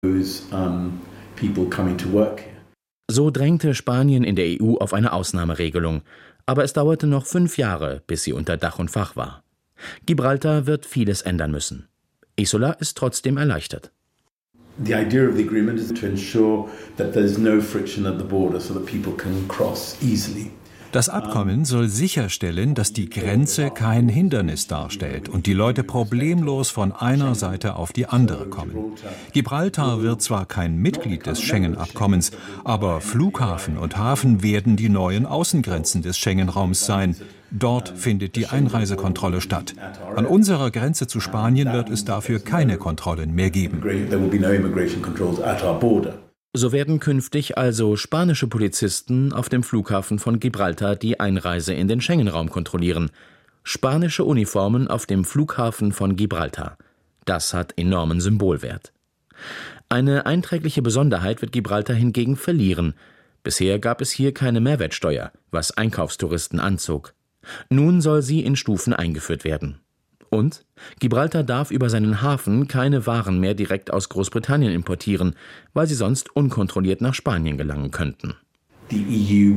So drängte Spanien in der EU auf eine Ausnahmeregelung. Aber es dauerte noch 5 Jahre, bis sie unter Dach und Fach war. Gibraltar wird vieles ändern müssen. Isola ist trotzdem erleichtert. The idea of the agreement is to ensure that there is no friction at the border so that people can cross easily. Das Abkommen soll sicherstellen, dass die Grenze kein Hindernis darstellt und die Leute problemlos von einer Seite auf die andere kommen. Gibraltar wird zwar kein Mitglied des Schengen-Abkommens, aber Flughafen und Hafen werden die neuen Außengrenzen des Schengen-Raums sein. Dort findet die Einreisekontrolle statt. An unserer Grenze zu Spanien wird es dafür keine Kontrollen mehr geben. So werden künftig also spanische Polizisten auf dem Flughafen von Gibraltar die Einreise in den Schengen-Raum kontrollieren. Spanische Uniformen auf dem Flughafen von Gibraltar. Das hat enormen Symbolwert. Eine einträgliche Besonderheit wird Gibraltar hingegen verlieren. Bisher gab es hier keine Mehrwertsteuer, was Einkaufstouristen anzog. Nun soll sie in Stufen eingeführt werden. Und Gibraltar darf über seinen Hafen keine Waren mehr direkt aus Großbritannien importieren, weil sie sonst unkontrolliert nach Spanien gelangen könnten. Die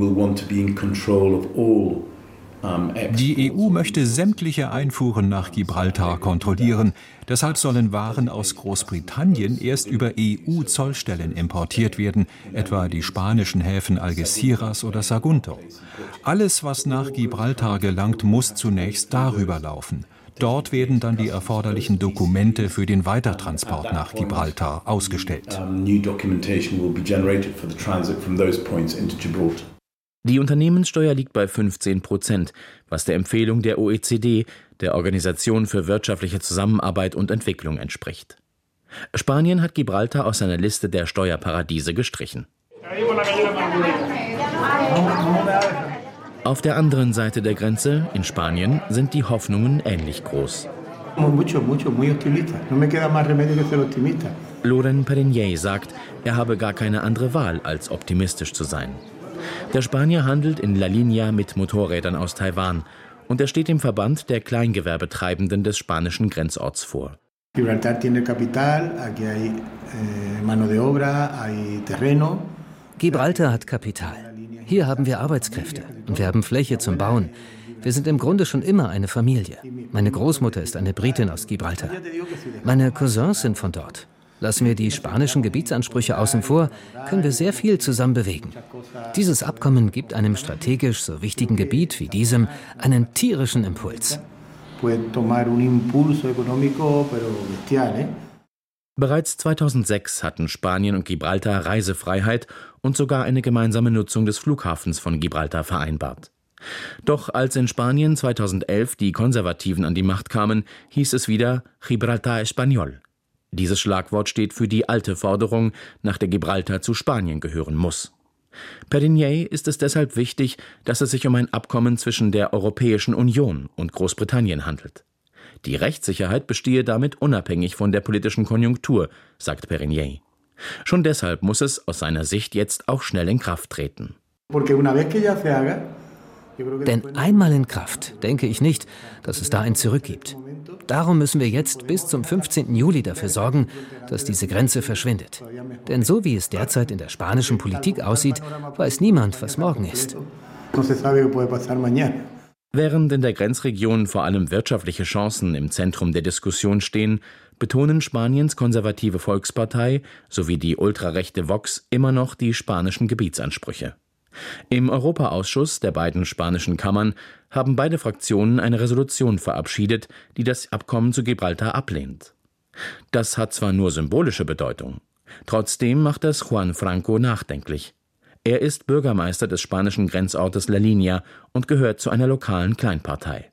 EU möchte sämtliche Einfuhren nach Gibraltar kontrollieren. Deshalb sollen Waren aus Großbritannien erst über EU-Zollstellen importiert werden, etwa die spanischen Häfen Algeciras oder Sagunto. Alles, was nach Gibraltar gelangt, muss zunächst darüber laufen. Dort werden dann die erforderlichen Dokumente für den Weitertransport nach Gibraltar ausgestellt. Die Unternehmenssteuer liegt bei 15%, was der Empfehlung der OECD, der Organisation für wirtschaftliche Zusammenarbeit und Entwicklung, entspricht. Spanien hat Gibraltar aus seiner Liste der Steuerparadiese gestrichen. Auf der anderen Seite der Grenze, in Spanien, sind die Hoffnungen ähnlich groß. Loren Perigné sagt, er habe gar keine andere Wahl, als optimistisch zu sein. Der Spanier handelt in La Línea mit Motorrädern aus Taiwan und er steht dem Verband der Kleingewerbetreibenden des spanischen Grenzorts vor. Gibraltar hat Kapital. Hier haben wir Arbeitskräfte und wir haben Fläche zum Bauen. Wir sind im Grunde schon immer eine Familie. Meine Großmutter ist eine Britin aus Gibraltar. Meine Cousins sind von dort. Lassen wir die spanischen Gebietsansprüche außen vor, können wir sehr viel zusammen bewegen. Dieses Abkommen gibt einem strategisch so wichtigen Gebiet wie diesem einen tierischen Impuls. Bereits 2006 hatten Spanien und Gibraltar Reisefreiheit und sogar eine gemeinsame Nutzung des Flughafens von Gibraltar vereinbart. Doch als in Spanien 2011 die Konservativen an die Macht kamen, hieß es wieder Gibraltar Español. Dieses Schlagwort steht für die alte Forderung, nach der Gibraltar zu Spanien gehören muss. Perigné ist es deshalb wichtig, dass es sich um ein Abkommen zwischen der Europäischen Union und Großbritannien handelt. Die Rechtssicherheit bestehe damit unabhängig von der politischen Konjunktur, sagt Perigné. Schon deshalb muss es aus seiner Sicht jetzt auch schnell in Kraft treten. Denn einmal in Kraft denke ich nicht, dass es da ein Zurück gibt. Darum müssen wir jetzt bis zum 15. Juli dafür sorgen, dass diese Grenze verschwindet. Denn so wie es derzeit in der spanischen Politik aussieht, weiß niemand, was morgen ist. Während in der Grenzregion vor allem wirtschaftliche Chancen im Zentrum der Diskussion stehen, betonen Spaniens konservative Volkspartei sowie die ultrarechte Vox immer noch die spanischen Gebietsansprüche. Im Europaausschuss der beiden spanischen Kammern haben beide Fraktionen eine Resolution verabschiedet, die das Abkommen zu Gibraltar ablehnt. Das hat zwar nur symbolische Bedeutung, trotzdem macht es Juan Franco nachdenklich. Er ist Bürgermeister des spanischen Grenzortes La Línea und gehört zu einer lokalen Kleinpartei.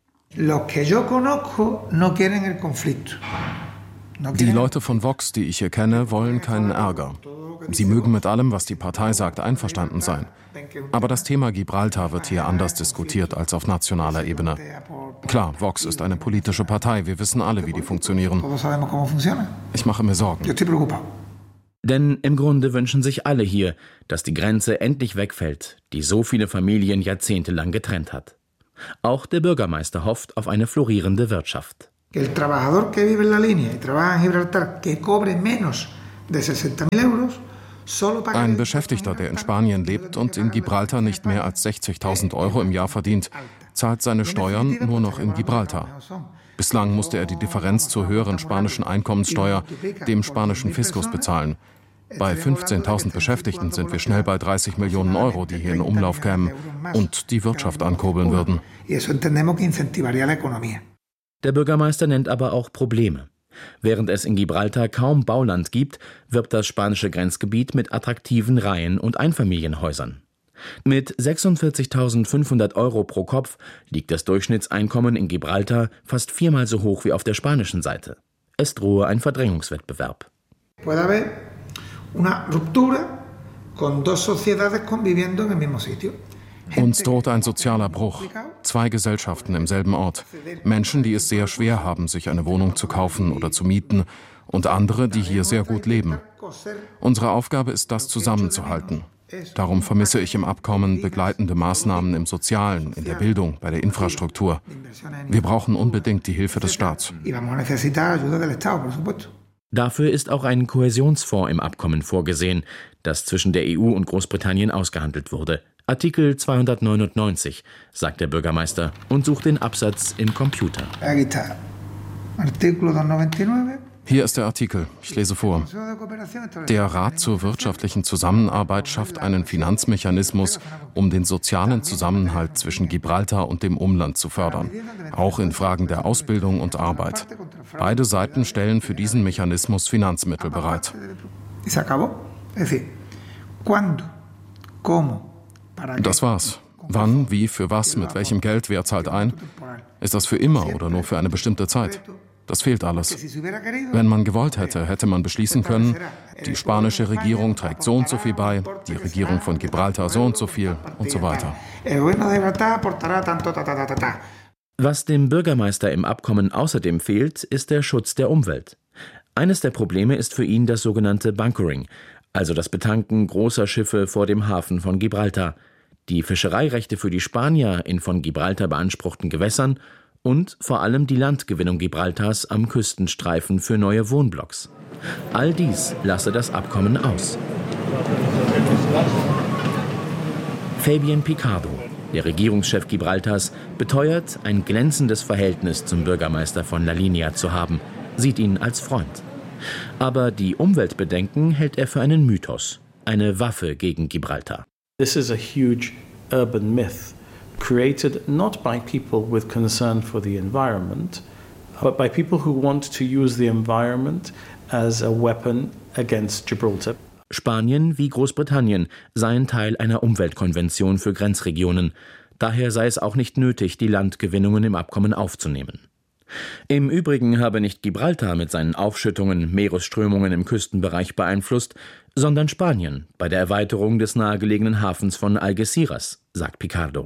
Die Leute von Vox, die ich hier kenne, wollen keinen Ärger. Sie mögen mit allem, was die Partei sagt, einverstanden sein. Aber das Thema Gibraltar wird hier anders diskutiert als auf nationaler Ebene. Klar, Vox ist eine politische Partei, wir wissen alle, wie die funktionieren. Ich mache mir Sorgen. Denn im Grunde wünschen sich alle hier, dass die Grenze endlich wegfällt, die so viele Familien jahrzehntelang getrennt hat. Auch der Bürgermeister hofft auf eine florierende Wirtschaft. Ein Beschäftigter, der in Spanien lebt und in Gibraltar nicht mehr als 60.000 Euro im Jahr verdient, zahlt seine Steuern nur noch in Gibraltar. Bislang musste er die Differenz zur höheren spanischen Einkommenssteuer dem spanischen Fiskus bezahlen. Bei 15.000 Beschäftigten sind wir schnell bei 30 Millionen Euro, die hier in Umlauf kämen und die Wirtschaft ankurbeln würden. Der Bürgermeister nennt aber auch Probleme. Während es in Gibraltar kaum Bauland gibt, wirbt das spanische Grenzgebiet mit attraktiven Reihen- und Einfamilienhäusern. Mit 46.500 Euro pro Kopf liegt das Durchschnittseinkommen in Gibraltar fast viermal so hoch wie auf der spanischen Seite. Es drohe ein Verdrängungswettbewerb. Uns droht ein sozialer Bruch. 2 Gesellschaften im selben Ort. Menschen, die es sehr schwer haben, sich eine Wohnung zu kaufen oder zu mieten, und andere, die hier sehr gut leben. Unsere Aufgabe ist, das zusammenzuhalten. Darum vermisse ich im Abkommen begleitende Maßnahmen im Sozialen, in der Bildung, bei der Infrastruktur. Wir brauchen unbedingt die Hilfe des Staats. Dafür ist auch ein Kohäsionsfonds im Abkommen vorgesehen, das zwischen der EU und Großbritannien ausgehandelt wurde. Artikel 299, sagt der Bürgermeister und sucht den Absatz im Computer. Hier ist der Artikel. Ich lese vor. Der Rat zur wirtschaftlichen Zusammenarbeit schafft einen Finanzmechanismus, um den sozialen Zusammenhalt zwischen Gibraltar und dem Umland zu fördern, auch in Fragen der Ausbildung und Arbeit. Beide Seiten stellen für diesen Mechanismus Finanzmittel bereit. Das war's. Wann, wie, für was, mit welchem Geld, wer zahlt ein? Ist das für immer oder nur für eine bestimmte Zeit? Das fehlt alles. Wenn man gewollt hätte, hätte man beschließen können, die spanische Regierung trägt so und so viel bei, die Regierung von Gibraltar so und so viel und so weiter. Was dem Bürgermeister im Abkommen außerdem fehlt, ist der Schutz der Umwelt. Eines der Probleme ist für ihn das sogenannte Bunkering, also das Betanken großer Schiffe vor dem Hafen von Gibraltar, die Fischereirechte für die Spanier in von Gibraltar beanspruchten Gewässern und vor allem die Landgewinnung Gibraltars am Küstenstreifen für neue Wohnblocks. All dies lasse das Abkommen aus. Fabian Picardo, der Regierungschef Gibraltars, beteuert, ein glänzendes Verhältnis zum Bürgermeister von La Línea zu haben, sieht ihn als Freund. Aber die Umweltbedenken hält er für einen Mythos, eine Waffe gegen Gibraltar. This is a huge urban myth, created not by people with concern for the environment, but by people who want to use the environment as a weapon against Gibraltar. Spanien wie Großbritannien seien Teil einer Umweltkonvention für Grenzregionen. Daher sei es auch nicht nötig, die Landgewinnungen im Abkommen aufzunehmen. Im Übrigen habe nicht Gibraltar mit seinen Aufschüttungen Meeresströmungen im Küstenbereich beeinflusst, sondern Spanien bei der Erweiterung des nahegelegenen Hafens von Algeciras, sagt Picardo.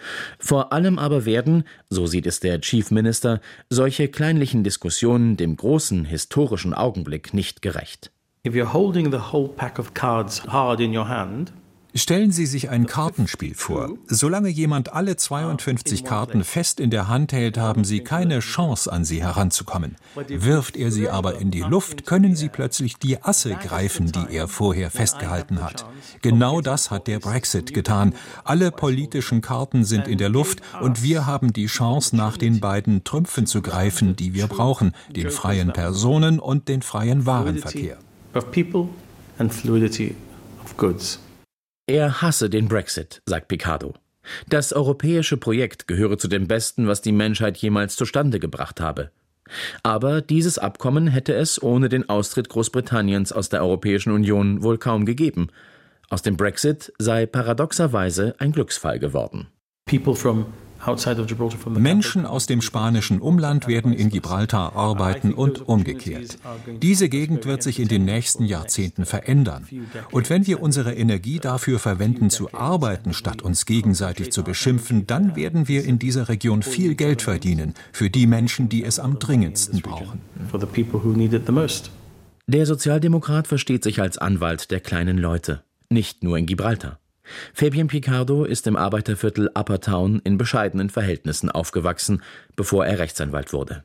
Vor allem aber werden, so sieht es der Chief Minister, solche kleinlichen Diskussionen dem großen historischen Augenblick nicht gerecht. If you're holding the whole pack of cards hard in your hand, Stellen Sie sich ein Kartenspiel vor. Solange jemand alle 52 Karten fest in der Hand hält, haben Sie keine Chance, an sie heranzukommen. Wirft er sie aber in die Luft, können Sie plötzlich die Asse greifen, die er vorher festgehalten hat. Genau das hat der Brexit getan. Alle politischen Karten sind in der Luft und wir haben die Chance, nach den beiden Trümpfen zu greifen, die wir brauchen, den freien Personen- und den freien Warenverkehr. of people and fluidity of goods. Er hasse den Brexit, sagt Picardo. Das europäische Projekt gehöre zu dem Besten, was die Menschheit jemals zustande gebracht habe. Aber dieses Abkommen hätte es ohne den Austritt Großbritanniens aus der Europäischen Union wohl kaum gegeben. Aus dem Brexit sei paradoxerweise ein Glücksfall geworden. People from outside of Gibraltar, from the Menschen aus dem spanischen Umland werden in Gibraltar arbeiten und umgekehrt. Diese Gegend wird sich in den nächsten Jahrzehnten verändern. Und wenn wir unsere Energie dafür verwenden, zu arbeiten, statt uns gegenseitig zu beschimpfen, dann werden wir in dieser Region viel Geld verdienen für die Menschen, die es am dringendsten brauchen. for the people who need it the most. Der Sozialdemokrat versteht sich als Anwalt der kleinen Leute, nicht nur in Gibraltar. Fabian Picardo ist im Arbeiterviertel Upper Town in bescheidenen Verhältnissen aufgewachsen, bevor er Rechtsanwalt wurde.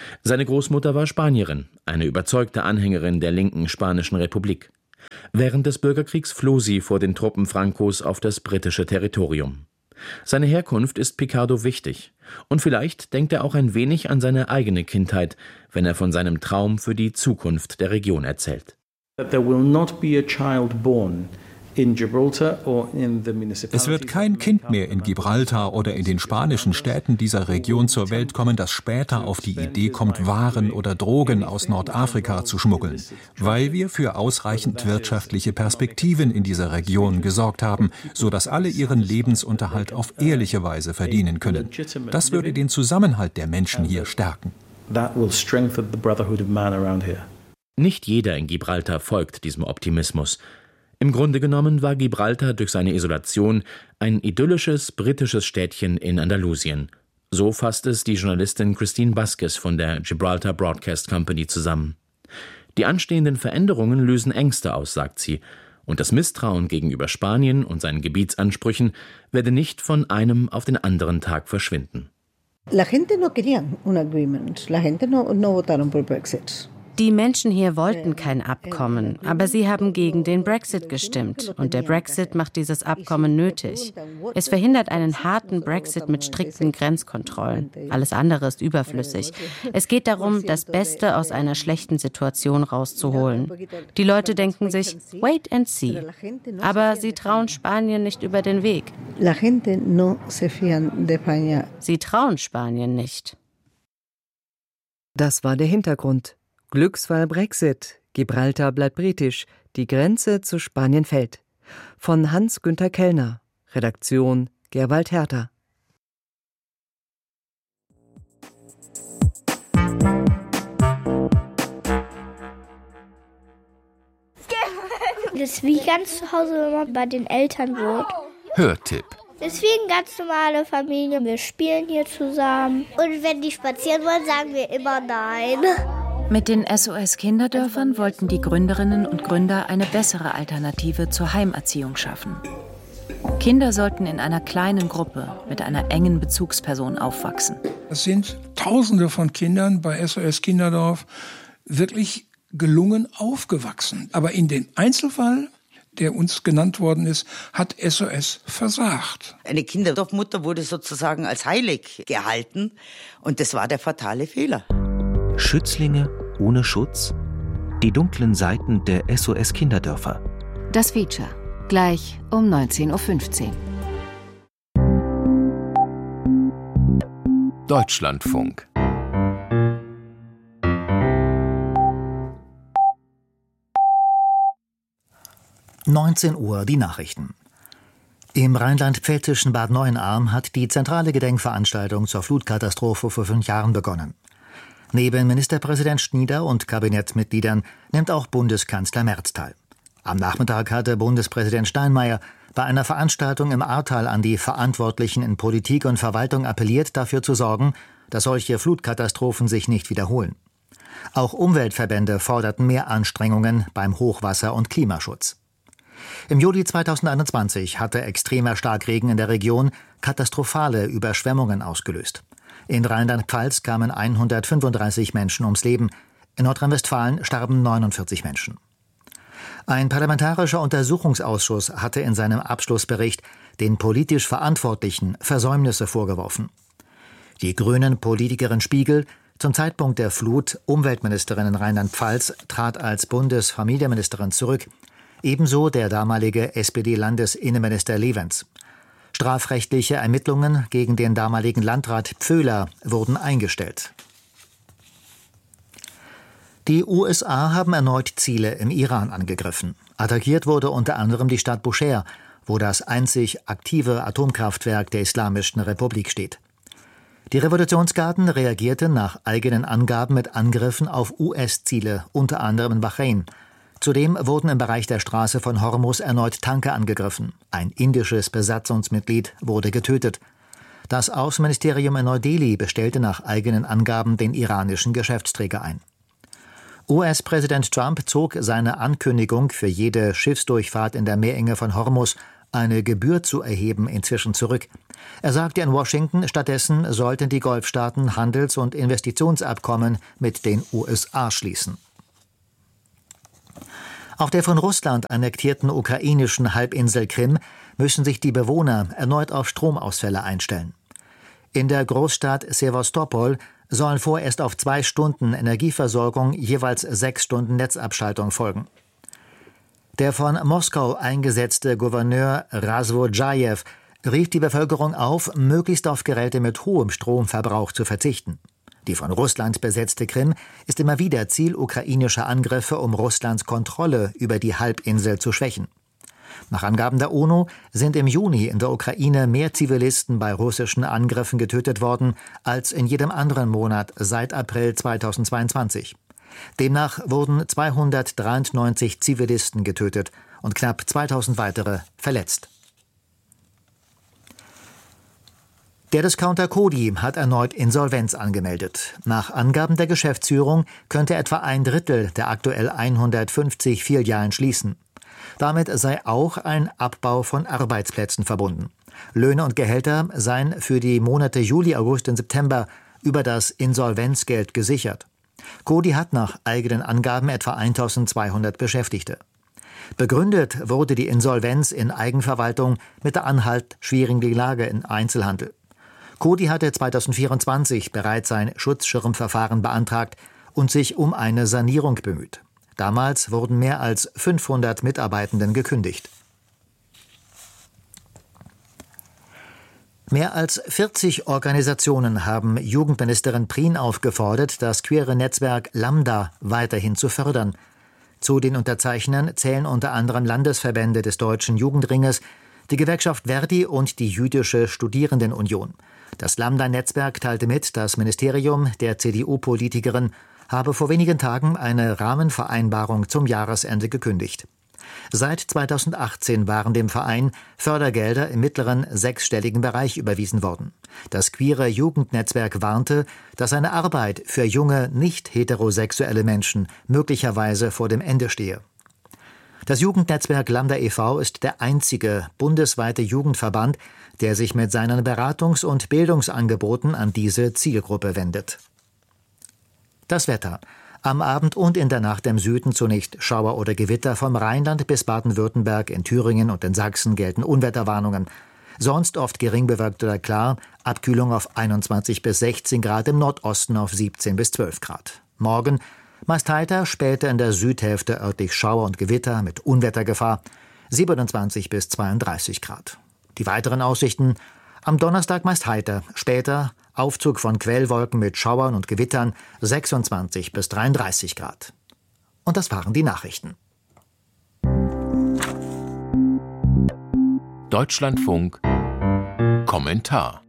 Seine Großmutter war Spanierin, eine überzeugte Anhängerin der linken Spanischen Republik. Während des Bürgerkriegs floh sie vor den Truppen Francos auf das britische Territorium. Seine Herkunft ist Picardo wichtig. Und vielleicht denkt er auch ein wenig an seine eigene Kindheit, wenn er von seinem Traum für die Zukunft der Region erzählt. There will not be a child born in Gibraltar or in the municipalities. Es wird kein Kind mehr in Gibraltar oder in den spanischen Städten dieser Region zur Welt kommen, das später auf die Idee kommt, Waren oder Drogen aus Nordafrika zu schmuggeln, weil wir für ausreichend wirtschaftliche Perspektiven in dieser Region gesorgt haben, sodass alle ihren Lebensunterhalt auf ehrliche Weise verdienen können. Das würde den Zusammenhalt der Menschen hier stärken. That will strengthen the brotherhood of man around here. Nicht jeder in Gibraltar folgt diesem Optimismus. Im Grunde genommen war Gibraltar durch seine Isolation ein idyllisches britisches Städtchen in Andalusien. So fasst es die Journalistin Christine Vasquez von der Gibraltar Broadcast Company zusammen. Die anstehenden Veränderungen lösen Ängste aus, sagt sie, und das Misstrauen gegenüber Spanien und seinen Gebietsansprüchen werde nicht von einem auf den anderen Tag verschwinden. La gente no quería un agreement. La gente no votaron por Brexit. Die Menschen hier wollten kein Abkommen, aber sie haben gegen den Brexit gestimmt. Und der Brexit macht dieses Abkommen nötig. Es verhindert einen harten Brexit mit strikten Grenzkontrollen. Alles andere ist überflüssig. Es geht darum, das Beste aus einer schlechten Situation rauszuholen. Die Leute denken sich, wait and see. Aber sie trauen Spanien nicht über den Weg. Sie trauen Spanien nicht. Das war der Hintergrund. Glücksfall Brexit, Gibraltar bleibt britisch, die Grenze zu Spanien fällt. Von Hans-Günther Kellner, Redaktion Gerwald Herter. Das ist wie ganz zu Hause, wenn man bei den Eltern wohnt. Hörtipp. Das ist wie eine ganz normale Familie. Wir spielen hier zusammen. Und wenn die spazieren wollen, sagen wir immer nein. Mit den SOS-Kinderdörfern wollten die Gründerinnen und Gründer eine bessere Alternative zur Heimerziehung schaffen. Kinder sollten in einer kleinen Gruppe mit einer engen Bezugsperson aufwachsen. Es sind Tausende von Kindern bei SOS Kinderdorf wirklich gelungen aufgewachsen. Aber in dem Einzelfall, der uns genannt worden ist, hat SOS versagt. Eine Kinderdorfmutter wurde sozusagen als heilig gehalten und das war der fatale Fehler. Schützlinge ohne Schutz? Die dunklen Seiten der SOS-Kinderdörfer. Das Feature. Gleich um 19:15 Uhr. Deutschlandfunk. Uhr die Nachrichten. Im rheinland-pfälzischen Bad Neuenahr hat die zentrale Gedenkveranstaltung zur Flutkatastrophe vor 5 Jahren begonnen. Neben Ministerpräsident Schnieder und Kabinettsmitgliedern nimmt auch Bundeskanzler Merz teil. Am Nachmittag hatte Bundespräsident Steinmeier bei einer Veranstaltung im Ahrtal an die Verantwortlichen in Politik und Verwaltung appelliert, dafür zu sorgen, dass solche Flutkatastrophen sich nicht wiederholen. Auch Umweltverbände forderten mehr Anstrengungen beim Hochwasser- und Klimaschutz. Im Juli 2021 hatte extremer Starkregen in der Region katastrophale Überschwemmungen ausgelöst. In Rheinland-Pfalz kamen 135 Menschen ums Leben. In Nordrhein-Westfalen starben 49 Menschen. Ein parlamentarischer Untersuchungsausschuss hatte in seinem Abschlussbericht den politisch Verantwortlichen Versäumnisse vorgeworfen. Die Grünen-Politikerin Spiegel, zum Zeitpunkt der Flut Umweltministerin in Rheinland-Pfalz, trat als Bundesfamilienministerin zurück. Ebenso der damalige SPD-Landesinnenminister Levens. Strafrechtliche Ermittlungen gegen den damaligen Landrat Pföhler wurden eingestellt. Die USA haben erneut Ziele im Iran angegriffen. Attackiert wurde unter anderem die Stadt Bushehr, wo das einzig aktive Atomkraftwerk der Islamischen Republik steht. Die Revolutionsgarden reagierten nach eigenen Angaben mit Angriffen auf US-Ziele, unter anderem in Bahrain. Zudem wurden im Bereich der Straße von Hormuz erneut Tanker angegriffen. Ein indisches Besatzungsmitglied wurde getötet. Das Außenministerium in Neu-Delhi bestellte nach eigenen Angaben den iranischen Geschäftsträger ein. US-Präsident Trump zog seine Ankündigung für jede Schiffsdurchfahrt in der Meerenge von Hormuz eine Gebühr zu erheben, inzwischen zurück. Er sagte in Washington, stattdessen sollten die Golfstaaten Handels- und Investitionsabkommen mit den USA schließen. Auf der von Russland annektierten ukrainischen Halbinsel Krim müssen sich die Bewohner erneut auf Stromausfälle einstellen. In der Großstadt Sewastopol sollen vorerst auf 2 Stunden Energieversorgung jeweils 6 Stunden Netzabschaltung folgen. Der von Moskau eingesetzte Gouverneur Razvodjajew rief die Bevölkerung auf, möglichst auf Geräte mit hohem Stromverbrauch zu verzichten. Die von Russland besetzte Krim ist immer wieder Ziel ukrainischer Angriffe, um Russlands Kontrolle über die Halbinsel zu schwächen. Nach Angaben der UNO sind im Juni in der Ukraine mehr Zivilisten bei russischen Angriffen getötet worden als in jedem anderen Monat seit April 2022. Demnach wurden 293 Zivilisten getötet und knapp 2000 weitere verletzt. Der Discounter Coty hat erneut Insolvenz angemeldet. Nach Angaben der Geschäftsführung könnte etwa 1/3 der aktuell 150 Filialen schließen. Damit sei auch ein Abbau von Arbeitsplätzen verbunden. Löhne und Gehälter seien für die Monate Juli, August und September über das Insolvenzgeld gesichert. Coty hat nach eigenen Angaben etwa 1200 Beschäftigte. Begründet wurde die Insolvenz in Eigenverwaltung mit der anhaltend schwierigen Lage im Einzelhandel. Coty hatte 2024 bereits ein Schutzschirmverfahren beantragt und sich um eine Sanierung bemüht. Damals wurden mehr als 500 Mitarbeitenden gekündigt. Mehr als 40 Organisationen haben Jugendministerin Prien aufgefordert, das queere Netzwerk Lambda weiterhin zu fördern. Zu den Unterzeichnern zählen unter anderem Landesverbände des Deutschen Jugendringes, die Gewerkschaft Verdi und die Jüdische Studierendenunion. Das Lambda-Netzwerk teilte mit, das Ministerium der CDU-Politikerin habe vor wenigen Tagen eine Rahmenvereinbarung zum Jahresende gekündigt. Seit 2018 waren dem Verein Fördergelder im mittleren 6-stelligen Bereich überwiesen worden. Das queere Jugendnetzwerk warnte, dass seine Arbeit für junge, nicht heterosexuelle Menschen möglicherweise vor dem Ende stehe. Das Jugendnetzwerk Lambda e.V. ist der einzige bundesweite Jugendverband, der sich mit seinen Beratungs- und Bildungsangeboten an diese Zielgruppe wendet. Das Wetter. Am Abend und in der Nacht im Süden zunächst Schauer oder Gewitter, vom Rheinland bis Baden-Württemberg, in Thüringen und in Sachsen gelten Unwetterwarnungen. Sonst oft gering bewölkt oder klar, Abkühlung auf 21 bis 16 Grad, im Nordosten auf 17 bis 12 Grad. Morgen meist heiter, später in der Südhälfte örtlich Schauer und Gewitter mit Unwettergefahr, 27 bis 32 Grad. Die weiteren Aussichten: am Donnerstag meist heiter, später Aufzug von Quellwolken mit Schauern und Gewittern, 26 bis 33 Grad. Und das waren die Nachrichten. Deutschlandfunk Kommentar.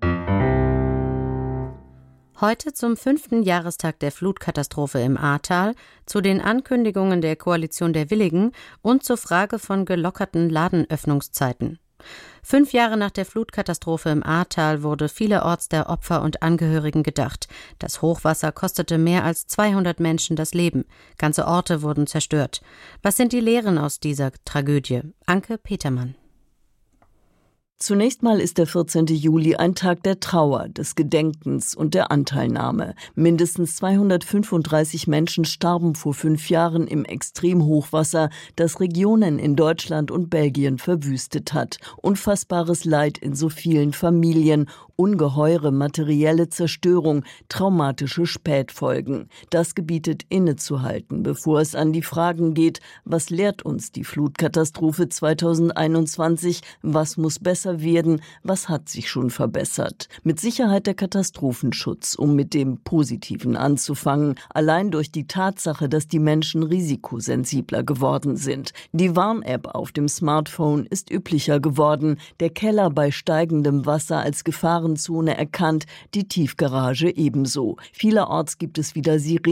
Heute zum 5. Jahrestag der Flutkatastrophe im Ahrtal, zu den Ankündigungen der Koalition der Willigen und zur Frage von gelockerten Ladenöffnungszeiten. 5 Jahre nach der Flutkatastrophe im Ahrtal wurde vielerorts der Opfer und Angehörigen gedacht. Das Hochwasser kostete mehr als 200 Menschen das Leben. Ganze Orte wurden zerstört. Was sind die Lehren aus dieser Tragödie? Anke Petermann. Zunächst mal ist der 14. Juli ein Tag der Trauer, des Gedenkens und der Anteilnahme. Mindestens 235 Menschen starben vor 5 Jahren im Extremhochwasser, das Regionen in Deutschland und Belgien verwüstet hat. Unfassbares Leid in so vielen Familien, ungeheure materielle Zerstörung, traumatische Spätfolgen. Das gebietet innezuhalten, bevor es an die Fragen geht: Was lehrt uns die Flutkatastrophe 2021? Was muss besser werden? Was hat sich schon verbessert? Mit Sicherheit der Katastrophenschutz, um mit dem Positiven anzufangen, allein durch die Tatsache, dass die Menschen risikosensibler geworden sind. Die Warn-App auf dem Smartphone ist üblicher geworden, der Keller bei steigendem Wasser als Gefahrenzone erkannt, die Tiefgarage ebenso. Vielerorts gibt es wieder Sirenen.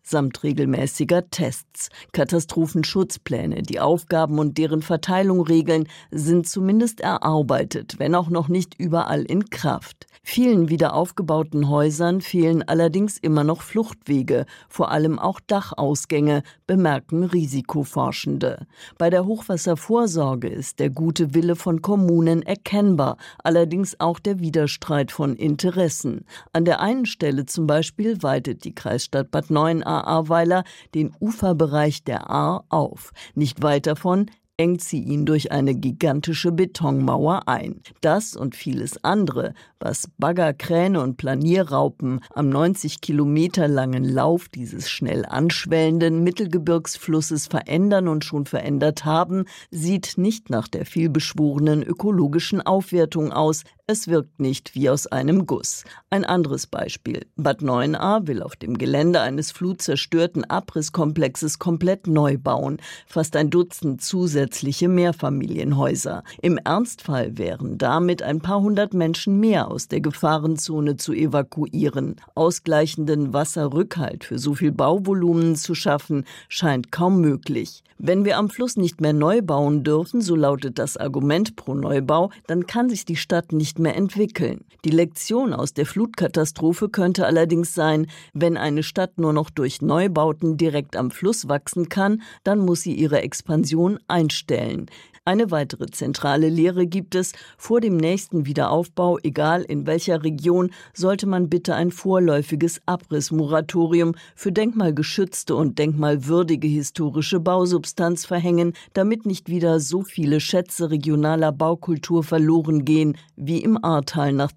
samt regelmäßiger Tests. Katastrophenschutzpläne, die Aufgaben und deren Verteilung regeln, sind zumindest erarbeitet, wenn auch noch nicht überall in Kraft. Vielen wieder aufgebauten Häusern fehlen allerdings immer noch Fluchtwege, vor allem auch Dachausgänge, bemerken Risikoforschende. Bei der Hochwasservorsorge ist der gute Wille von Kommunen erkennbar, allerdings auch der Widerstreit von Interessen. An der einen Stelle zum Beispiel weitet die Kreisstadt Bad Neuenahr-Ahrweiler den Uferbereich der Ahr auf. Nicht weit davon engt sie ihn durch eine gigantische Betonmauer ein. Das und vieles andere, was Bagger, Kräne und Planierraupen am 90 Kilometer langen Lauf dieses schnell anschwellenden Mittelgebirgsflusses verändern und schon verändert haben, sieht nicht nach der vielbeschworenen ökologischen Aufwertung aus. Es wirkt nicht wie aus einem Guss. Ein anderes Beispiel. Bad Neuenahr will auf dem Gelände eines flutzerstörten Abrisskomplexes komplett neu bauen. Fast ein Dutzend zusätzliche Mehrfamilienhäuser. Im Ernstfall wären damit ein paar hundert Menschen mehr aus der Gefahrenzone zu evakuieren. Ausgleichenden Wasserrückhalt für so viel Bauvolumen zu schaffen, scheint kaum möglich. Wenn wir am Fluss nicht mehr neu bauen dürfen, so lautet das Argument pro Neubau, dann kann sich die Stadt nicht mehr entwickeln. Die Lektion aus der Flutkatastrophe könnte allerdings sein, wenn eine Stadt nur noch durch Neubauten direkt am Fluss wachsen kann, dann muss sie ihre Expansion einstellen. Eine weitere zentrale Lehre gibt es: Vor dem nächsten Wiederaufbau, egal in welcher Region, sollte man bitte ein vorläufiges Abrissmoratorium für denkmalgeschützte und denkmalwürdige historische Bausubstanz verhängen, damit nicht wieder so viele Schätze regionaler Baukultur verloren gehen wie im Ahrtal nach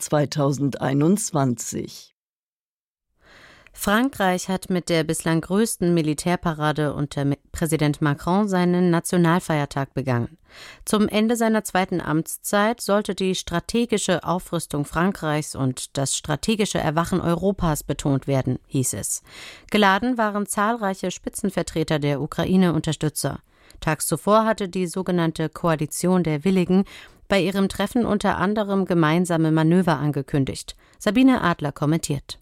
2021. Frankreich hat mit der bislang größten Militärparade unter Präsident Macron seinen Nationalfeiertag begangen. Zum Ende seiner zweiten Amtszeit sollte die strategische Aufrüstung Frankreichs und das strategische Erwachen Europas betont werden, hieß es. Geladen waren zahlreiche Spitzenvertreter der Ukraine-Unterstützer. Tags zuvor hatte die sogenannte Koalition der Willigen bei ihrem Treffen unter anderem gemeinsame Manöver angekündigt. Sabine Adler kommentiert.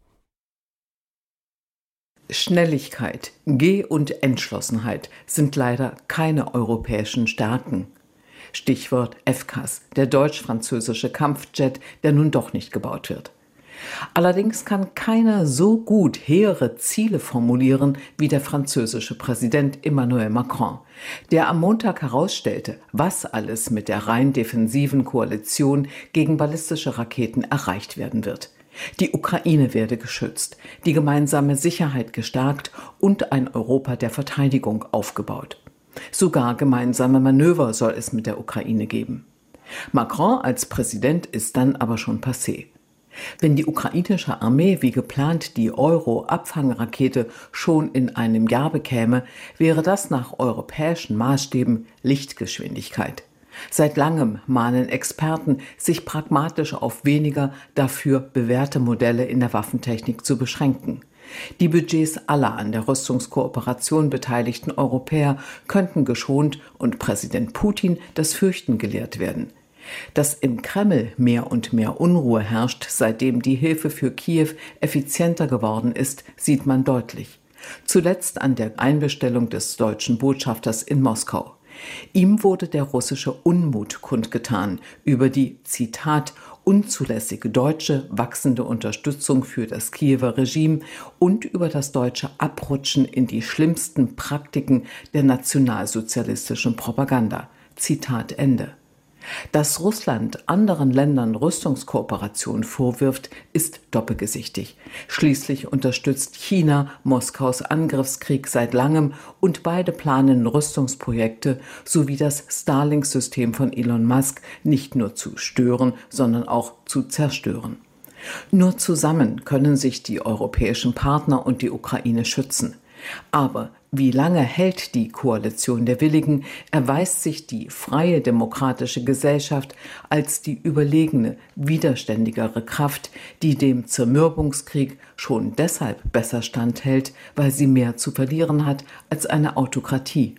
Schnelligkeit, Geh- und Entschlossenheit sind leider keine europäischen Stärken. Stichwort FCAS, der deutsch-französische Kampfjet, der nun doch nicht gebaut wird. Allerdings kann keiner so gut hehre Ziele formulieren wie der französische Präsident Emmanuel Macron, der am Montag herausstellte, was alles mit der rein defensiven Koalition gegen ballistische Raketen erreicht werden wird. Die Ukraine werde geschützt, die gemeinsame Sicherheit gestärkt und ein Europa der Verteidigung aufgebaut. Sogar gemeinsame Manöver soll es mit der Ukraine geben. Macron als Präsident ist dann aber schon passé. Wenn die ukrainische Armee wie geplant die Euro-Abfangrakete schon in einem Jahr bekäme, wäre das nach europäischen Maßstäben Lichtgeschwindigkeit. Seit langem mahnen Experten, sich pragmatisch auf weniger, dafür bewährte Modelle in der Waffentechnik zu beschränken. Die Budgets aller an der Rüstungskooperation beteiligten Europäer könnten geschont und Präsident Putin das Fürchten gelehrt werden. Dass im Kreml mehr und mehr Unruhe herrscht, seitdem die Hilfe für Kiew effizienter geworden ist, sieht man deutlich. Zuletzt an der Einbestellung des deutschen Botschafters in Moskau. Ihm wurde der russische Unmut kundgetan über die, Zitat, unzulässige deutsche wachsende Unterstützung für das Kiewer Regime und über das deutsche Abrutschen in die schlimmsten Praktiken der nationalsozialistischen Propaganda. Zitat Ende. Dass Russland anderen Ländern Rüstungskooperation vorwirft, ist doppelgesichtig. Schließlich unterstützt China Moskaus Angriffskrieg seit langem und beide planen Rüstungsprojekte sowie das Starlink-System von Elon Musk nicht nur zu stören, sondern auch zu zerstören. Nur zusammen können sich die europäischen Partner und die Ukraine schützen. Aber wie lange hält die Koalition der Willigen, erweist sich die freie demokratische Gesellschaft als die überlegene, widerständigere Kraft, die dem Zermürbungskrieg schon deshalb besser standhält, weil sie mehr zu verlieren hat als eine Autokratie.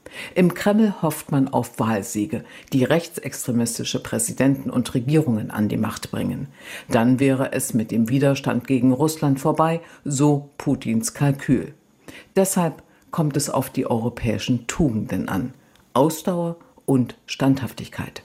Im Kreml hofft man auf Wahlsiege, die rechtsextremistische Präsidenten und Regierungen an die Macht bringen. Dann wäre es mit dem Widerstand gegen Russland vorbei, so Putins Kalkül. Deshalb kommt es auf die europäischen Tugenden an: Ausdauer und Standhaftigkeit.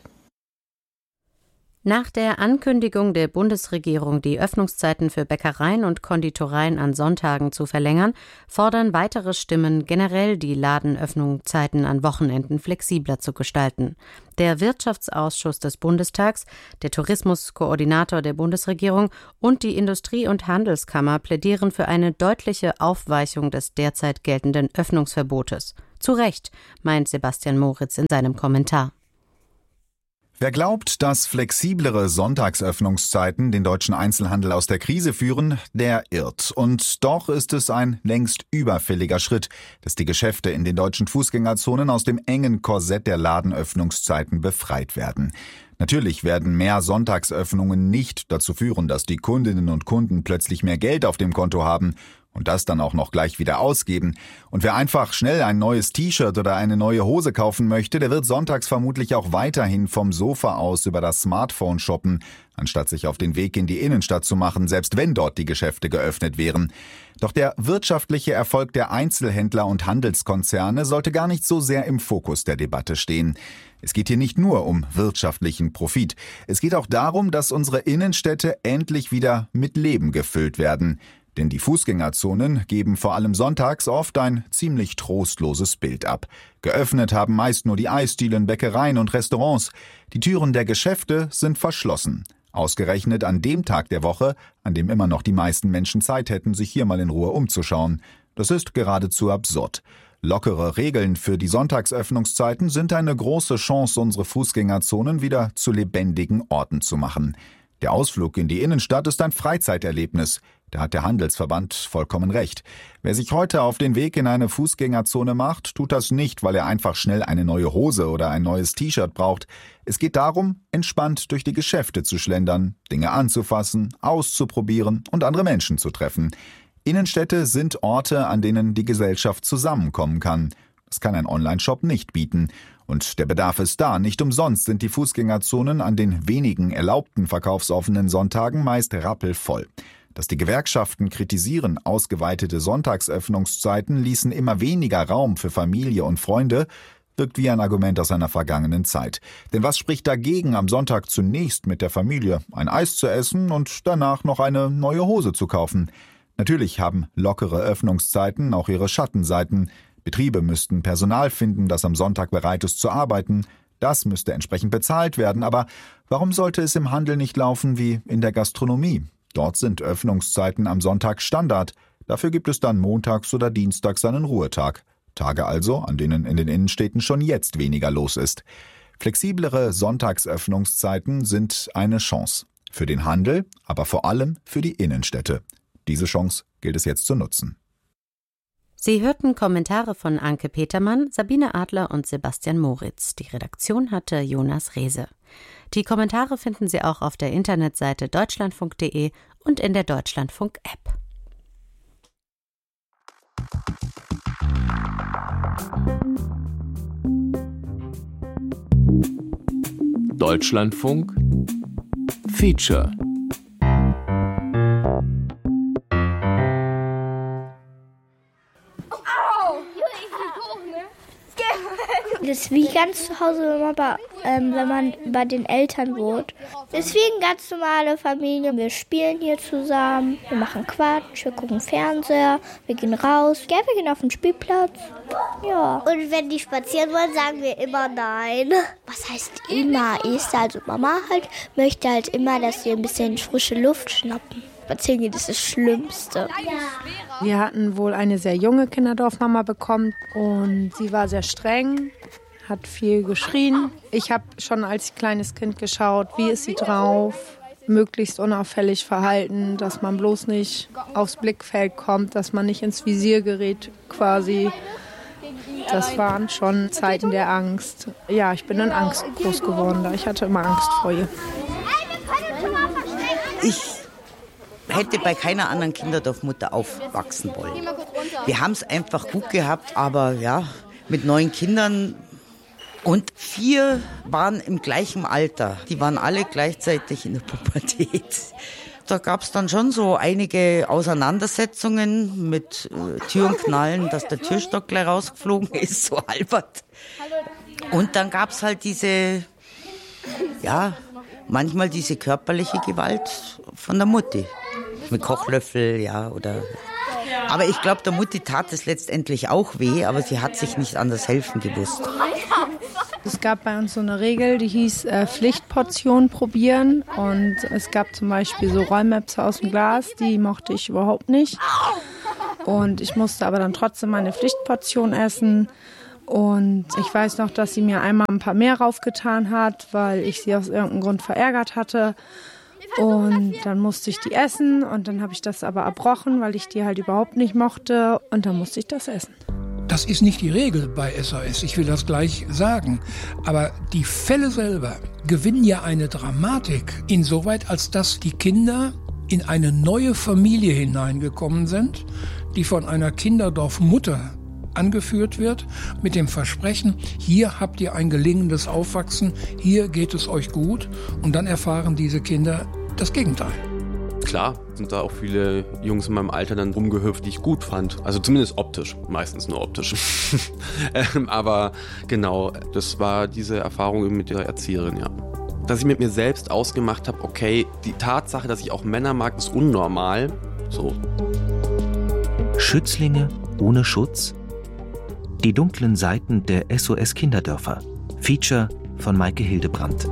Nach der Ankündigung der Bundesregierung, die Öffnungszeiten für Bäckereien und Konditoreien an Sonntagen zu verlängern, fordern weitere Stimmen, generell die Ladenöffnungszeiten an Wochenenden flexibler zu gestalten. Der Wirtschaftsausschuss des Bundestags, der Tourismuskoordinator der Bundesregierung und die Industrie- und Handelskammer plädieren für eine deutliche Aufweichung des derzeit geltenden Öffnungsverbotes. Zu Recht, meint Sebastian Moritz in seinem Kommentar. Wer glaubt, dass flexiblere Sonntagsöffnungszeiten den deutschen Einzelhandel aus der Krise führen, der irrt. Und doch ist es ein längst überfälliger Schritt, dass die Geschäfte in den deutschen Fußgängerzonen aus dem engen Korsett der Ladenöffnungszeiten befreit werden. Natürlich werden mehr Sonntagsöffnungen nicht dazu führen, dass die Kundinnen und Kunden plötzlich mehr Geld auf dem Konto haben und das dann auch noch gleich wieder ausgeben. Und wer einfach schnell ein neues T-Shirt oder eine neue Hose kaufen möchte, der wird sonntags vermutlich auch weiterhin vom Sofa aus über das Smartphone shoppen, anstatt sich auf den Weg in die Innenstadt zu machen, selbst wenn dort die Geschäfte geöffnet wären. Doch der wirtschaftliche Erfolg der Einzelhändler und Handelskonzerne sollte gar nicht so sehr im Fokus der Debatte stehen. Es geht hier nicht nur um wirtschaftlichen Profit. Es geht auch darum, dass unsere Innenstädte endlich wieder mit Leben gefüllt werden. Denn die Fußgängerzonen geben vor allem sonntags oft ein ziemlich trostloses Bild ab. Geöffnet haben meist nur die Eisdielen, Bäckereien und Restaurants. Die Türen der Geschäfte sind verschlossen. Ausgerechnet an dem Tag der Woche, an dem immer noch die meisten Menschen Zeit hätten, sich hier mal in Ruhe umzuschauen. Das ist geradezu absurd. Lockere Regeln für die Sonntagsöffnungszeiten sind eine große Chance, unsere Fußgängerzonen wieder zu lebendigen Orten zu machen. Der Ausflug in die Innenstadt ist ein Freizeiterlebnis. Da hat der Handelsverband vollkommen recht. Wer sich heute auf den Weg in eine Fußgängerzone macht, tut das nicht, weil er einfach schnell eine neue Hose oder ein neues T-Shirt braucht. Es geht darum, entspannt durch die Geschäfte zu schlendern, Dinge anzufassen, auszuprobieren und andere Menschen zu treffen. Innenstädte sind Orte, an denen die Gesellschaft zusammenkommen kann. Das kann ein Onlineshop nicht bieten. Und der Bedarf ist da. Nicht umsonst sind die Fußgängerzonen an den wenigen erlaubten verkaufsoffenen Sonntagen meist rappelvoll. Dass die Gewerkschaften kritisieren, ausgeweitete Sonntagsöffnungszeiten ließen immer weniger Raum für Familie und Freunde, wirkt wie ein Argument aus einer vergangenen Zeit. Denn was spricht dagegen, am Sonntag zunächst mit der Familie ein Eis zu essen und danach noch eine neue Hose zu kaufen? Natürlich haben lockere Öffnungszeiten auch ihre Schattenseiten. Betriebe müssten Personal finden, das am Sonntag bereit ist zu arbeiten. Das müsste entsprechend bezahlt werden. Aber warum sollte es im Handel nicht laufen wie in der Gastronomie? Dort sind Öffnungszeiten am Sonntag Standard. Dafür gibt es dann montags oder dienstags einen Ruhetag. Tage also, an denen in den Innenstädten schon jetzt weniger los ist. Flexiblere Sonntagsöffnungszeiten sind eine Chance. Für den Handel, aber vor allem für die Innenstädte. Diese Chance gilt es jetzt zu nutzen. Sie hörten Kommentare von Anke Petermann, Sabine Adler und Sebastian Moritz. Die Redaktion hatte Jonas Rehse. Die Kommentare finden Sie auch auf der Internetseite deutschlandfunk.de und in der Deutschlandfunk-App. Deutschlandfunk Feature. Das ist wie ganz zu Hause, wenn man bei den Eltern wohnt. Das ist wie eine ganz normale Familie. Wir spielen hier zusammen, wir machen Quatsch, wir gucken Fernseher, wir gehen raus. Ja, wir gehen auf den Spielplatz. Ja. Und wenn die spazieren wollen, sagen wir immer nein. Was heißt immer? Also Mama möchte halt immer, dass wir ein bisschen frische Luft schnappen. Spazieren gehen ist das Schlimmste. Wir hatten wohl eine sehr junge Kinderdorfmama bekommen und sie war sehr streng, hat viel geschrien. Ich habe schon als kleines Kind geschaut, wie ist sie drauf, möglichst unauffällig verhalten, dass man bloß nicht aufs Blickfeld kommt, dass man nicht ins Visier gerät quasi. Das waren schon Zeiten der Angst. Ja, ich bin in Angst groß geworden, ich hatte immer Angst vor ihr. Ich hätte bei keiner anderen Kinderdorfmutter aufwachsen wollen. Wir haben es einfach gut gehabt, aber ja, mit 9 Kindern. Und 4 waren im gleichen Alter. Die waren alle gleichzeitig in der Pubertät. Da gab es dann schon so einige Auseinandersetzungen mit Türenknallen, dass der Türstock gleich rausgeflogen ist, so albert. Und dann gab es halt manchmal diese körperliche Gewalt von der Mutti. Mit Kochlöffel, oder... Aber ich glaube, der Mutti tat es letztendlich auch weh, aber sie hat sich nicht anders helfen gewusst. Es gab bei uns so eine Regel, die hieß Pflichtportion probieren. Und es gab zum Beispiel so Rollmöpse aus dem Glas, die mochte ich überhaupt nicht. Und ich musste aber dann trotzdem meine Pflichtportion essen. Und ich weiß noch, dass sie mir einmal ein paar mehr raufgetan hat, weil ich sie aus irgendeinem Grund verärgert hatte. Und dann musste ich die essen und dann habe ich das aber erbrochen, weil ich die halt überhaupt nicht mochte. Und dann musste ich das essen. Das ist nicht die Regel bei SOS, ich will das gleich sagen. Aber die Fälle selber gewinnen ja eine Dramatik, insoweit als dass die Kinder in eine neue Familie hineingekommen sind, die von einer Kinderdorfmutter angeführt wird, mit dem Versprechen, hier habt ihr ein gelingendes Aufwachsen, hier geht es euch gut. Und dann erfahren diese Kinder das Gegenteil. Klar sind da auch viele Jungs in meinem Alter dann rumgehüpft, die ich gut fand. Also zumindest optisch, meistens nur optisch. Aber genau, das war diese Erfahrung mit der Erzieherin, ja. Dass ich mit mir selbst ausgemacht habe, okay, die Tatsache, dass ich auch Männer mag, ist unnormal. So. Schützlinge ohne Schutz? Die dunklen Seiten der SOS Kinderdörfer. Feature von Maike Hildebrandt.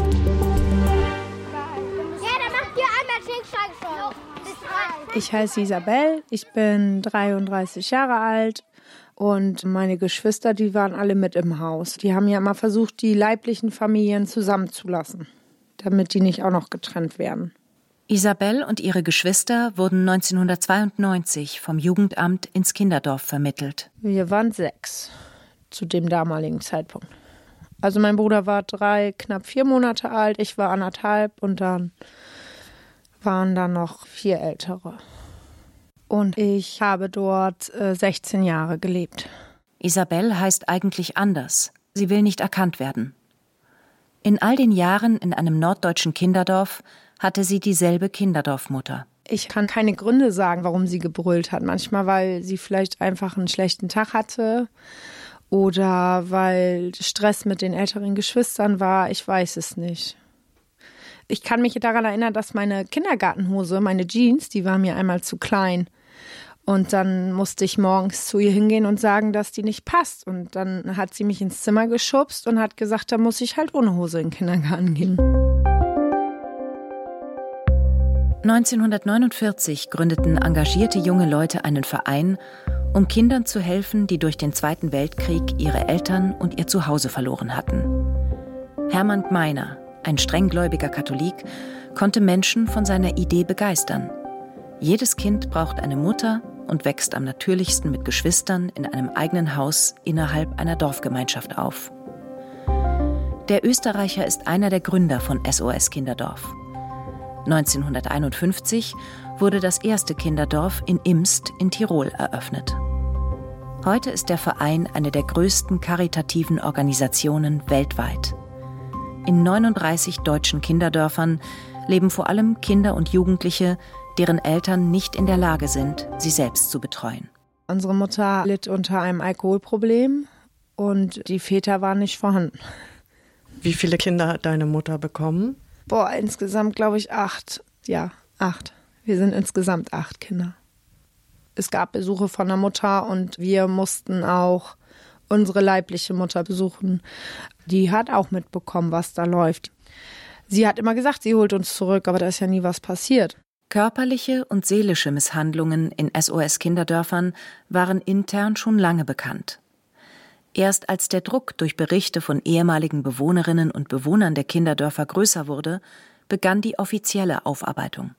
Ich heiße Isabel, ich bin 33 Jahre alt und meine Geschwister, die waren alle mit im Haus. Die haben ja immer versucht, die leiblichen Familien zusammenzulassen, damit die nicht auch noch getrennt werden. Isabel und ihre Geschwister wurden 1992 vom Jugendamt ins Kinderdorf vermittelt. Wir waren 6 zu dem damaligen Zeitpunkt. Also mein Bruder war 3, knapp 4 Monate alt, ich war 1,5 und dann waren da noch 4 Ältere. Und ich habe dort 16 Jahre gelebt. Isabel heißt eigentlich anders. Sie will nicht erkannt werden. In all den Jahren in einem norddeutschen Kinderdorf hatte sie dieselbe Kinderdorfmutter. Ich kann keine Gründe sagen, warum sie gebrüllt hat. Manchmal, weil sie vielleicht einfach einen schlechten Tag hatte oder weil Stress mit den älteren Geschwistern war. Ich weiß es nicht. Ich kann mich daran erinnern, dass meine Kindergartenhose, meine Jeans, die war mir einmal zu klein. Und dann musste ich morgens zu ihr hingehen und sagen, dass die nicht passt. Und dann hat sie mich ins Zimmer geschubst und hat gesagt, da muss ich halt ohne Hose in den Kindergarten gehen. 1949 gründeten engagierte junge Leute einen Verein, um Kindern zu helfen, die durch den Zweiten Weltkrieg ihre Eltern und ihr Zuhause verloren hatten. Hermann Gmeiner, ein strenggläubiger Katholik, konnte Menschen von seiner Idee begeistern. Jedes Kind braucht eine Mutter und wächst am natürlichsten mit Geschwistern in einem eigenen Haus innerhalb einer Dorfgemeinschaft auf. Der Österreicher ist einer der Gründer von SOS Kinderdorf. 1951 wurde das erste Kinderdorf in Imst in Tirol eröffnet. Heute ist der Verein eine der größten karitativen Organisationen weltweit. In 39 deutschen Kinderdörfern leben vor allem Kinder und Jugendliche, deren Eltern nicht in der Lage sind, sie selbst zu betreuen. Unsere Mutter litt unter einem Alkoholproblem und die Väter waren nicht vorhanden. Wie viele Kinder hat deine Mutter bekommen? Insgesamt glaube ich 8. Ja, 8. Wir sind insgesamt 8 Kinder. Es gab Besuche von der Mutter und wir mussten auch unsere leibliche Mutter besuchen. Die hat auch mitbekommen, was da läuft. Sie hat immer gesagt, sie holt uns zurück, aber da ist ja nie was passiert. Körperliche und seelische Misshandlungen in SOS-Kinderdörfern waren intern schon lange bekannt. Erst als der Druck durch Berichte von ehemaligen Bewohnerinnen und Bewohnern der Kinderdörfer größer wurde, begann die offizielle Aufarbeitung.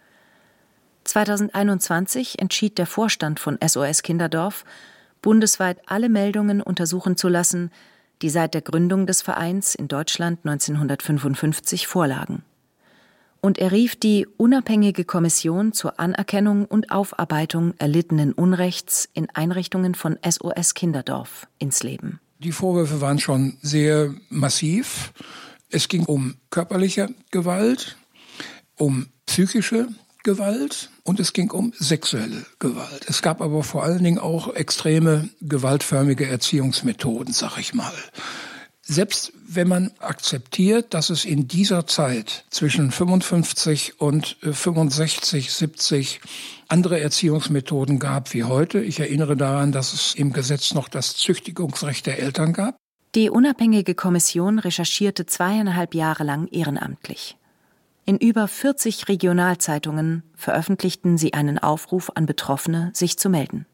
2021 entschied der Vorstand von SOS Kinderdorf, bundesweit alle Meldungen untersuchen zu lassen, die seit der Gründung des Vereins in Deutschland 1955 vorlagen. Und er rief die Unabhängige Kommission zur Anerkennung und Aufarbeitung erlittenen Unrechts in Einrichtungen von SOS Kinderdorf ins Leben. Die Vorwürfe waren schon sehr massiv. Es ging um körperliche Gewalt, um psychische Gewalt und es ging um sexuelle Gewalt. Es gab aber vor allen Dingen auch extreme gewaltförmige Erziehungsmethoden, sag ich mal. Selbst wenn man akzeptiert, dass es in dieser Zeit zwischen 55 und 65, 70 andere Erziehungsmethoden gab wie heute. Ich erinnere daran, dass es im Gesetz noch das Züchtigungsrecht der Eltern gab. Die Unabhängige Kommission recherchierte 2,5 Jahre lang ehrenamtlich. In über 40 Regionalzeitungen veröffentlichten sie einen Aufruf an Betroffene, sich zu melden.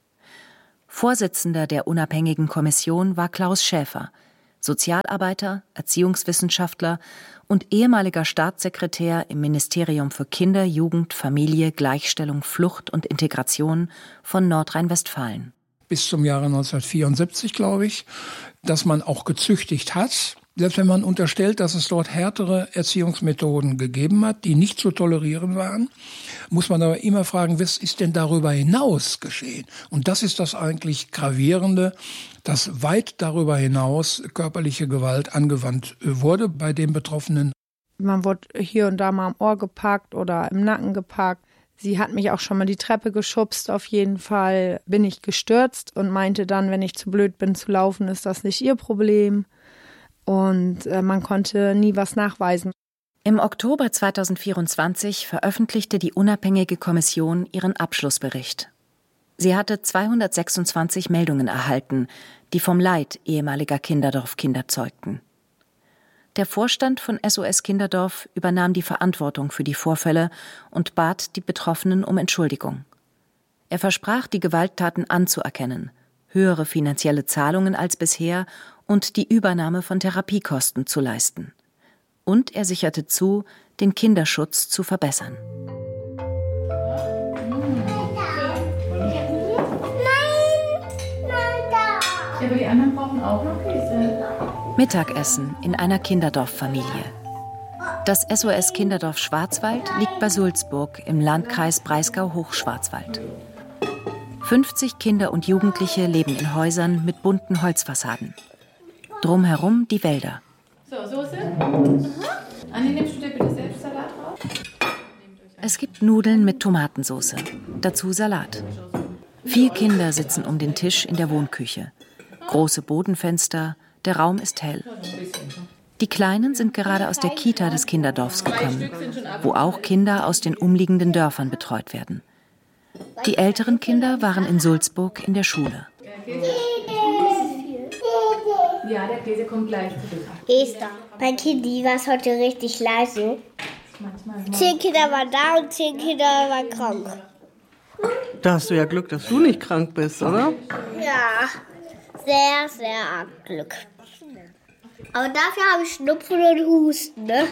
Vorsitzender der Unabhängigen Kommission war Klaus Schäfer, Sozialarbeiter, Erziehungswissenschaftler und ehemaliger Staatssekretär im Ministerium für Kinder, Jugend, Familie, Gleichstellung, Flucht und Integration von Nordrhein-Westfalen. Bis zum Jahre 1974, glaube ich, dass man auch gezüchtigt hat. Selbst wenn man unterstellt, dass es dort härtere Erziehungsmethoden gegeben hat, die nicht zu tolerieren waren, muss man aber immer fragen, was ist denn darüber hinaus geschehen? Und das ist das eigentlich Gravierende, dass weit darüber hinaus körperliche Gewalt angewandt wurde bei den Betroffenen. Man wurde hier und da mal am Ohr gepackt oder im Nacken gepackt. Sie hat mich auch schon mal die Treppe geschubst, auf jeden Fall bin ich gestürzt und meinte dann, wenn ich zu blöd bin zu laufen, ist das nicht ihr Problem. Und man konnte nie was nachweisen. Im Oktober 2024 veröffentlichte die Unabhängige Kommission ihren Abschlussbericht. Sie hatte 226 Meldungen erhalten, die vom Leid ehemaliger Kinderdorf-Kinder zeugten. Der Vorstand von SOS Kinderdorf übernahm die Verantwortung für die Vorfälle und bat die Betroffenen um Entschuldigung. Er versprach, die Gewalttaten anzuerkennen, höhere finanzielle Zahlungen als bisher und die Übernahme von Therapiekosten zu leisten. Und er sicherte zu, den Kinderschutz zu verbessern. Aber die anderen brauchen auch noch Käse. Mittagessen in einer Kinderdorffamilie. Das SOS Kinderdorf Schwarzwald liegt bei Sulzburg im Landkreis Breisgau-Hochschwarzwald. 50 Kinder und Jugendliche leben in Häusern mit bunten Holzfassaden. Drumherum die Wälder. So, Soße? Anni, nimmst du dir bitte selbst Salat drauf? Es gibt Nudeln mit Tomatensauce, dazu Salat. 4 Kinder sitzen um den Tisch in der Wohnküche. Große Bodenfenster, der Raum ist hell. Die Kleinen sind gerade aus der Kita des Kinderdorfs gekommen, wo auch Kinder aus den umliegenden Dörfern betreut werden. Die älteren Kinder waren in Sulzburg in der Schule. Ja, der Käse kommt gleich zurück. Esther, bei Kindi war es heute richtig leise. 10 Kinder waren da und 10 Kinder waren krank. Da hast du ja Glück, dass du nicht krank bist, oder? Ja, sehr, sehr arg Glück. Aber dafür habe ich Schnupfen und Husten, ne?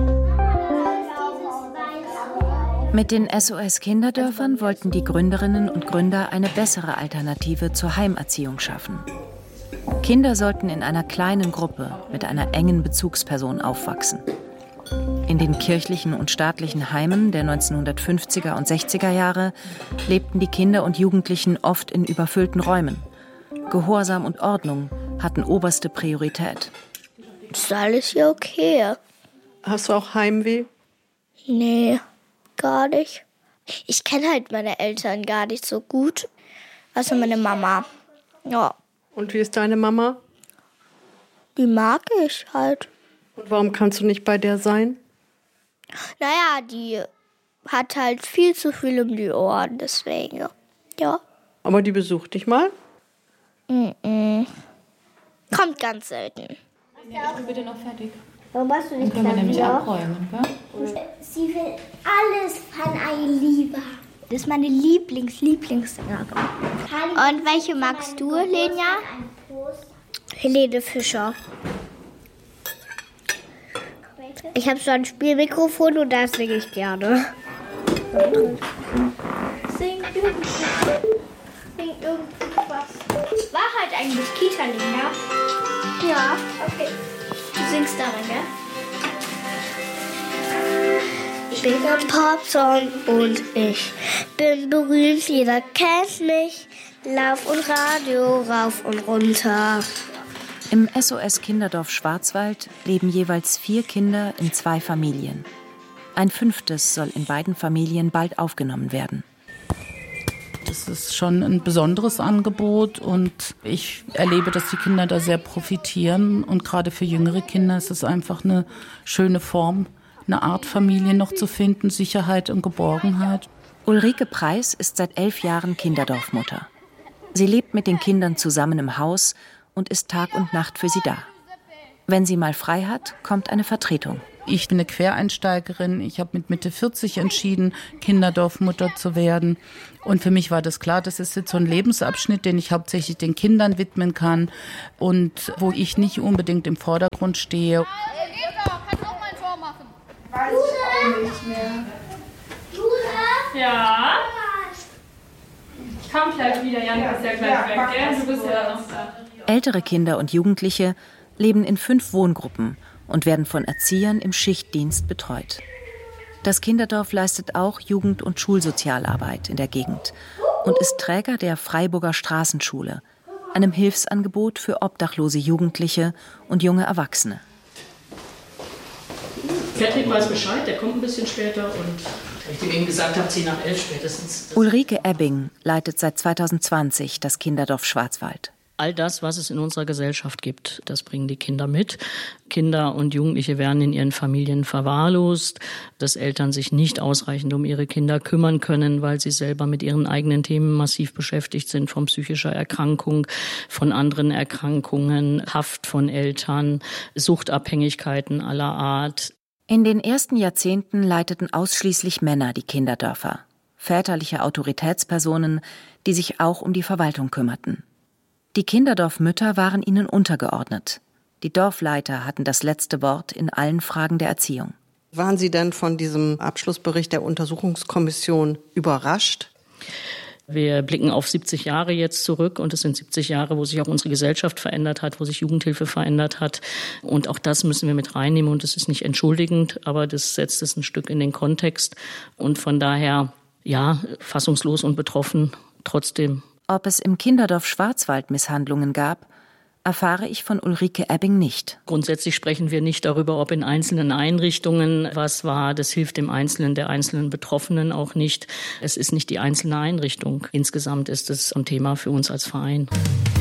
Mit den SOS Kinderdörfern wollten die Gründerinnen und Gründer eine bessere Alternative zur Heimerziehung schaffen. Kinder sollten in einer kleinen Gruppe mit einer engen Bezugsperson aufwachsen. In den kirchlichen und staatlichen Heimen der 1950er und 60er Jahre lebten die Kinder und Jugendlichen oft in überfüllten Räumen. Gehorsam und Ordnung hatten oberste Priorität. Ist alles hier okay? Hast du auch Heimweh? Nee, gar nicht. Ich kenne halt meine Eltern gar nicht so gut. Also meine Mama. Ja. Und wie ist deine Mama? Die mag ich halt. Und warum kannst du nicht bei der sein? Naja, die hat halt viel zu viel um die Ohren, deswegen. Ja. Aber die besucht dich mal? Kommt ganz selten. Ja, ich bin bitte noch fertig. Warum machst du nicht? Dann können wir nämlich abräumen, gell? Sie will alles von Liebe. Das ist meine Lieblingssache. Und welche magst du, Lenia? Helene Fischer. Ich habe so ein Spielmikrofon und da singe ich gerne. Sing irgendwas. War halt eigentlich Kita-Lied, ja? Ja, okay. Du singst darin, ja? Ich bin ein Popsong und ich bin berühmt, jeder kennt mich. Lauf und Radio, rauf und runter. Im SOS Kinderdorf Schwarzwald leben jeweils 4 Kinder in 2 Familien. Ein 5. soll in beiden Familien bald aufgenommen werden. Das ist schon ein besonderes Angebot und ich erlebe, dass die Kinder da sehr profitieren. Und gerade für jüngere Kinder ist es einfach eine schöne Form, eine Art Familie noch zu finden, Sicherheit und Geborgenheit. Ulrike Preis ist seit 11 Jahren Kinderdorfmutter. Sie lebt mit den Kindern zusammen im Haus und ist Tag und Nacht für sie da. Wenn sie mal frei hat, kommt eine Vertretung. Ich bin eine Quereinsteigerin. Ich habe mit Mitte 40 entschieden, Kinderdorfmutter zu werden. Und für mich war das klar, das ist jetzt so ein Lebensabschnitt, den ich hauptsächlich den Kindern widmen kann und wo ich nicht unbedingt im Vordergrund stehe. Eva, kannst du auch mal ein Tor machen? Weiß ich auch nicht mehr. Ja? Ich komm gleich wieder, Jan, du bist ja gleich weg, gell? Du bist ja noch da. Ältere Kinder und Jugendliche leben in 5 Wohngruppen und werden von Erziehern im Schichtdienst betreut. Das Kinderdorf leistet auch Jugend- und Schulsozialarbeit in der Gegend und ist Träger der Freiburger Straßenschule, einem Hilfsangebot für obdachlose Jugendliche und junge Erwachsene. Patrick weiß Bescheid, der kommt ein bisschen später und ich ihm eben gesagt habe, 10 nach 11 spätestens. Ulrike Ebbing leitet seit 2020 das Kinderdorf Schwarzwald. All das, was es in unserer Gesellschaft gibt, das bringen die Kinder mit. Kinder und Jugendliche werden in ihren Familien verwahrlost, dass Eltern sich nicht ausreichend um ihre Kinder kümmern können, weil sie selber mit ihren eigenen Themen massiv beschäftigt sind, von psychischer Erkrankung, von anderen Erkrankungen, Haft von Eltern, Suchtabhängigkeiten aller Art. In den ersten Jahrzehnten leiteten ausschließlich Männer die Kinderdörfer, väterliche Autoritätspersonen, die sich auch um die Verwaltung kümmerten. Die Kinderdorfmütter waren ihnen untergeordnet. Die Dorfleiter hatten das letzte Wort in allen Fragen der Erziehung. Waren Sie denn von diesem Abschlussbericht der Untersuchungskommission überrascht? Wir blicken auf 70 Jahre jetzt zurück und es sind 70 Jahre, wo sich auch unsere Gesellschaft verändert hat, wo sich Jugendhilfe verändert hat. Und auch das müssen wir mit reinnehmen und das ist nicht entschuldigend, aber das setzt es ein Stück in den Kontext. Und von daher, ja, fassungslos und betroffen trotzdem. Ob es im Kinderdorf Schwarzwald Misshandlungen gab, erfahre ich von Ulrike Ebbing nicht. Grundsätzlich sprechen wir nicht darüber, ob in einzelnen Einrichtungen was war. Das hilft dem Einzelnen, der einzelnen Betroffenen auch nicht. Es ist nicht die einzelne Einrichtung. Insgesamt ist es ein Thema für uns als Verein.